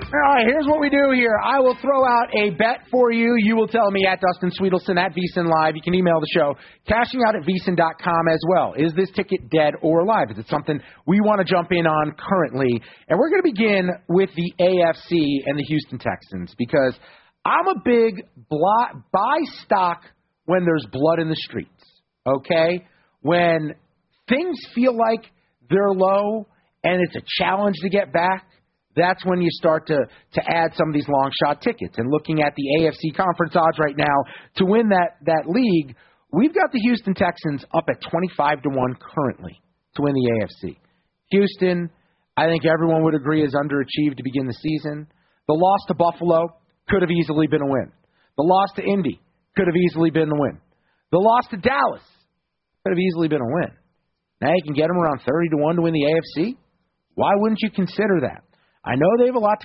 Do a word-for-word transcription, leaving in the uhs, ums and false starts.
All right, here's what we do here. I will throw out a bet for you. You will tell me at Dustin Sweetelson, at VSiN Live. You can email the show, cashing out at V S I N dot com as well. Is this ticket dead or alive? Is it something we want to jump in on currently? And we're going to begin with the A F C and the Houston Texans because I'm a big blo- buy stock when there's blood in the streets, okay? When things feel like they're low and it's a challenge to get back, that's when you start to, to add some of these long shot tickets. And looking at the A F C conference odds right now to win that, that league, we've got the Houston Texans up at twenty-five to one currently to win the A F C. Houston, I think everyone would agree, is underachieved to begin the season. The loss to Buffalo could have easily been a win. The loss to Indy could have easily been the win. The loss to Dallas could have easily been a win. Now you can get them around thirty to one to win the A F C. Why wouldn't you consider that? I know they have a lot to